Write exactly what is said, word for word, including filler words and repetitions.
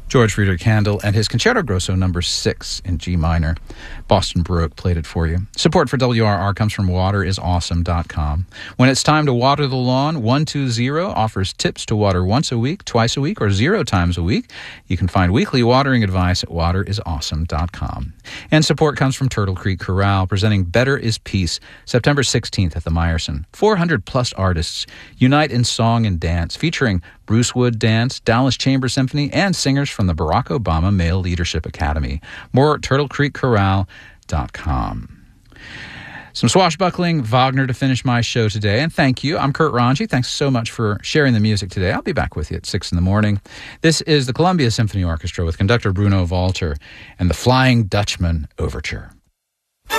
George Friedrich Handel and his Concerto Grosso number six in G minor. Boston Baroque played it for you. Support for W R R comes from water is awesome dot com. When it's time to water the lawn, one two zero offers tips to water once a week, twice a week, or zero times a week. You can find weekly watering advice at water is awesome dot com. And support comes from Turtle Creek Chorale, presenting Better is Peace, September sixteenth at the Meyerson. four hundred plus artists unite in song and dance, featuring Bruce Wood Dance, Dallas Chamber Symphony, and singers from the Barack Obama Male Leadership Academy. More at turtle creek chorale dot com. Some swashbuckling Wagner to finish my show today, and thank you. I'm Kurt Ranji. Thanks so much for sharing the music today. I'll be back with you at six in the morning. This is the Columbia Symphony Orchestra with conductor Bruno Walter and the Flying Dutchman Overture.